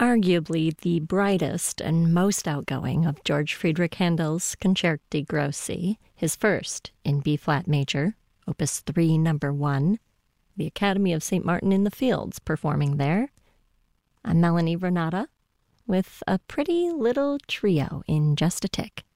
arguably the brightest and most outgoing of George Friedrich Handel's Concerti Grossi, his first in B-flat major, Opus 3, number 1, the Academy of St. Martin in the Fields performing there. I'm Melanie Renata with a pretty little trio in just a tick.